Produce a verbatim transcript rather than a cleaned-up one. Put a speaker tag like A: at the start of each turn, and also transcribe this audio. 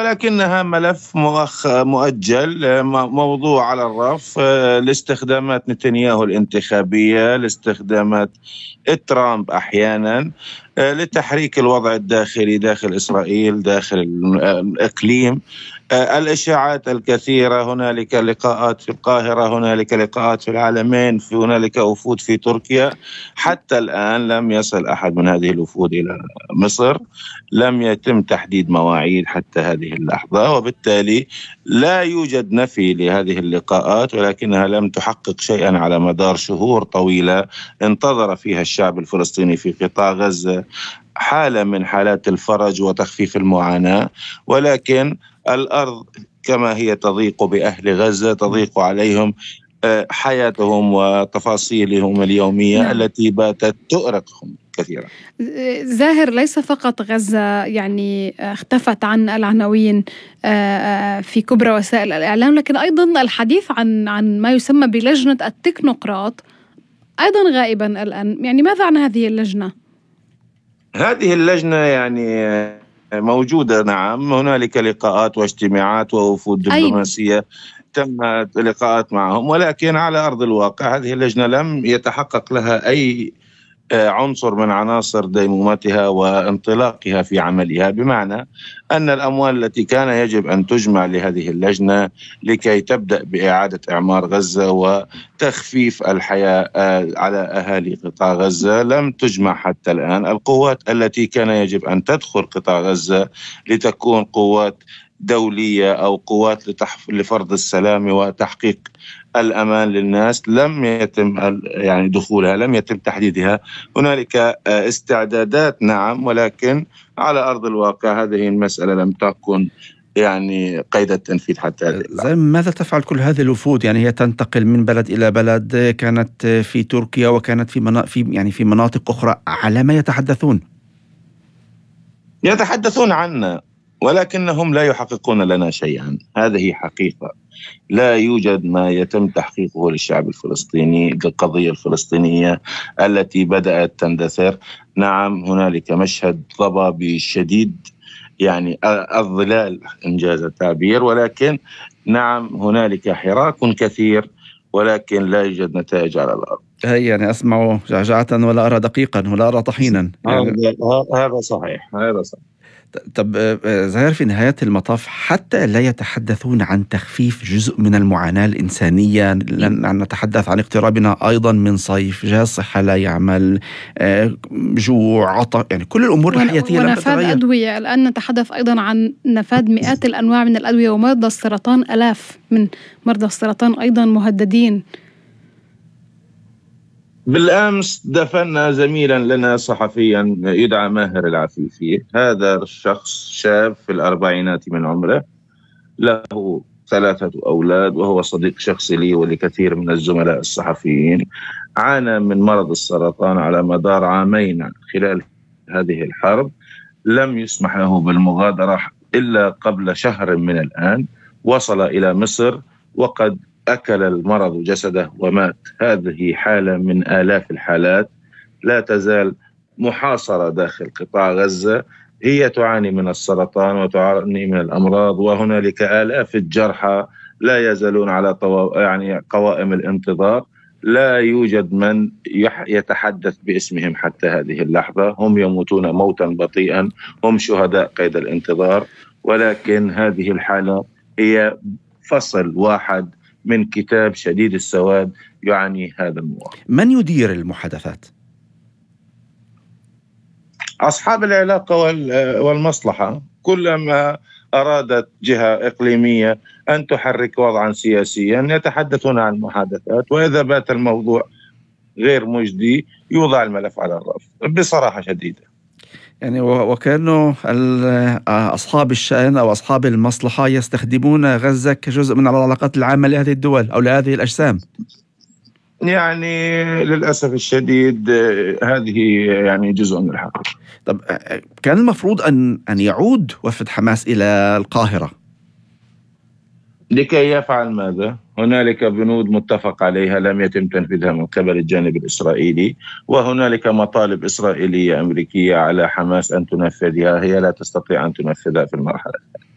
A: ولكنها ملف مؤخ مؤجل، موضوع على الرف لاستخدامات نتنياهو الانتخابية، لاستخدامات ترامب أحيانا لتحريك الوضع الداخلي داخل إسرائيل، داخل الإقليم. الإشاعات الكثيرة، هنالك لقاءات في القاهرة، هنالك لقاءات في العالمين، في هنالك وفود في تركيا. حتى الآن لم يصل أحد من هذه الوفود إلى مصر، لم يتم تحديد مواعيد حتى هذه اللحظة، وبالتالي لا يوجد نفي لهذه اللقاءات، ولكنها لم تحقق شيئا على مدار شهور طويلة انتظر فيها الشعب الفلسطيني في قطاع غزة حالة من حالات الفرج وتخفيف المعاناة. ولكن الأرض كما هي تضيق بأهل غزة تضيق عليهم حياتهم وتفاصيلهم اليومية. نعم. التي باتت تؤرقهم كثيرا.
B: زاهر، ليس فقط غزة يعني اختفت عن العناوين في كبرى وسائل الإعلام، لكن أيضا الحديث عن عن ما يسمى بلجنة التكنوقراط أيضا غائبا الآن. يعني ماذا عن هذه اللجنة؟
A: هذه اللجنة يعني موجودة، نعم، هنالك لقاءات واجتماعات ووفود دبلوماسية تم لقاءات معهم، ولكن على أرض الواقع هذه اللجنة لم يتحقق لها أي عنصر من عناصر ديمومتها وانطلاقها في عملها، بمعنى أن الأموال التي كان يجب أن تجمع لهذه اللجنة لكي تبدأ بإعادة إعمار غزة وتخفيف الحياة على أهالي قطاع غزة لم تجمع حتى الآن. القوات التي كان يجب أن تدخل قطاع غزة لتكون قوات دولية أو قوات لفرض السلام وتحقيق الأمان للناس لم يتم يعني دخولها، لم يتم تحديدها. هنالك استعدادات، نعم، ولكن على أرض الواقع هذه المسألة لم تكن يعني قيد التنفيذ حتى هذه اللحظة.
C: ماذا تفعل كل هذه الوفود؟ يعني هي تنتقل من بلد إلى بلد، كانت في تركيا وكانت في منا... في يعني في مناطق أخرى، على ما يتحدثون؟
A: يتحدثون عنا ولكنهم لا يحققون لنا شيئا. هذه حقيقة، لا يوجد ما يتم تحقيقه للشعب الفلسطيني، القضية الفلسطينية التي بدأت تندثر. نعم، هنالك مشهد ضبابي شديد، يعني الظلال إنجاز التعبير، ولكن نعم هنالك حراك كثير ولكن لا يوجد نتائج على الأرض.
C: هي يعني أسمع جعجعة ولا أرى دقيقا ولا أرى طحينا.
A: يعني هذا صحيح، هذا صحيح.
C: طب زاهر، في نهاية المطاف حتى لا يتحدثون عن تخفيف جزء من المعاناة الإنسانية، لأن نتحدث عن اقترابنا أيضا من صيف، جهاز الصحة لا يعمل، جوع، عطش، يعني كل الأمور الحياتية لم تتغير.
B: ونفاذ أدوية، الآن نتحدث أيضا عن نفاذ مئات الأنواع من الأدوية، ومرضى السرطان ألاف من مرضى السرطان أيضا مهددين.
A: بالأمس دفنا زميلا لنا صحفيا يدعى ماهر العفيفي. هذا الشخص شاب في الأربعينات من عمره، له ثلاثة أولاد، وهو صديق شخصي لي ولكثير من الزملاء الصحفيين. عانى من مرض السرطان على مدار عامين خلال هذه الحرب، لم يسمح له بالمغادرة إلا قبل شهر من الآن. وصل إلى مصر وقد أكل المرض جسده ومات. هذه حالة من آلاف الحالات لا تزال محاصرة داخل قطاع غزة. هي تعاني من السرطان وتعاني من الأمراض، وهنالك آلاف الجرحى لا يزالون على طو... يعني قوائم الانتظار. لا يوجد من يح... يتحدث باسمهم حتى هذه اللحظة. هم يموتون موتا بطيئا، هم شهداء قيد الانتظار. ولكن هذه الحالة هي فصل واحد من كتاب شديد السواد يعني هذا المواطن.
C: من يدير المحادثات؟
A: أصحاب العلاقة والمصلحة. كلما أرادت جهة إقليمية أن تحرك وضعا سياسيا يتحدثون عن المحادثات، وإذا بات الموضوع غير مجدي يوضع الملف على الرف بصراحة شديدة.
C: يعني وكانوا أصحاب الشأن أو أصحاب المصلحة يستخدمون غزة كجزء من العلاقات العامة لهذه الدول أو لهذه الأجسام.
A: يعني للأسف الشديد هذه يعني جزء من الحقيقة.
C: طب كان المفروض أن أن يعود وفد حماس إلى القاهرة
A: لكي يفعل ماذا؟ هنالك بنود متفق عليها لم يتم تنفيذها من قبل الجانب الإسرائيلي، وهنالك مطالب إسرائيلية أمريكية على حماس أن تنفذها، هي لا تستطيع أن تنفذها في المرحلة الثانية.